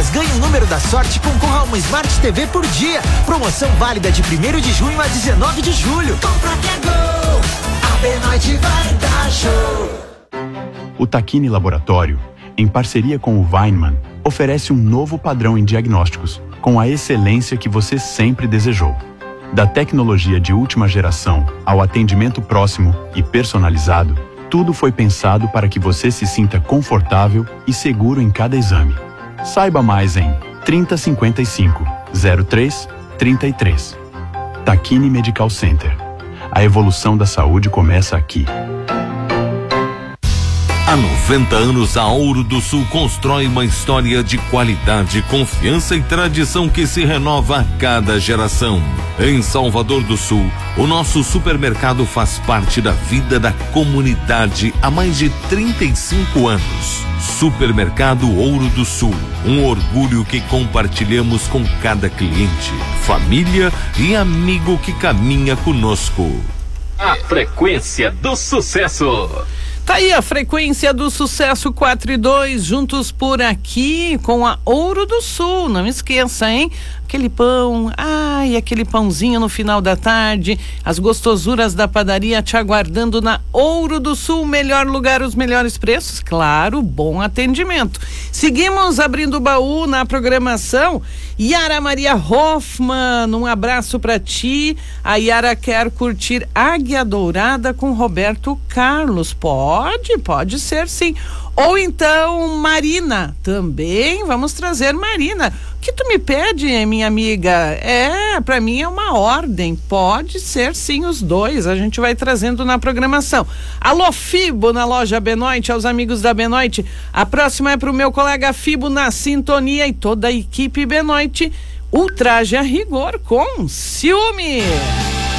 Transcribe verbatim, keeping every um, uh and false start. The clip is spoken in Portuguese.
ganhe um número da sorte e concorra a uma Smart T V por dia. Promoção válida de primeiro de junho a dezenove de julho. Compra que é gol, a Benoit vai dar show. O Tacchini Laboratório, em parceria com o Weinmann, oferece um novo padrão em diagnósticos, com a excelência que você sempre desejou. Da tecnologia de última geração ao atendimento próximo e personalizado, tudo foi pensado para que você se sinta confortável e seguro em cada exame. Saiba mais em trinta cinquenta e cinco, zero três, trinta e três. Tacchini Medical Center. A evolução da saúde começa aqui. Há noventa anos, a Ouro do Sul constrói uma história de qualidade, confiança e tradição que se renova a cada geração. Em Salvador do Sul, o nosso supermercado faz parte da vida da comunidade há mais de trinta e cinco anos. Supermercado Ouro do Sul, um orgulho que compartilhamos com cada cliente, família e amigo que caminha conosco. A frequência do sucesso. Tá aí a frequência do sucesso quatro e dois, juntos por aqui com a Ouro do Sul. Não esqueça, hein? Aquele pão, ai, aquele pãozinho no final da tarde, as gostosuras da padaria te aguardando na Ouro do Sul, melhor lugar, os melhores preços, claro, bom atendimento. Seguimos abrindo o baú na programação. Yara Maria Hoffman, um abraço pra ti. A Yara quer curtir Águia Dourada com Roberto Carlos. Pode, pode ser sim. Ou então Marina, também vamos trazer Marina. O que tu me pede, minha amiga? É, pra mim é uma ordem, pode ser sim os dois, a gente vai trazendo na programação. Alô Fibo na loja Benoit, aos amigos da Benoit, a próxima é pro meu colega Fibo na sintonia e toda a equipe Benoit, ultraje a rigor com ciúme.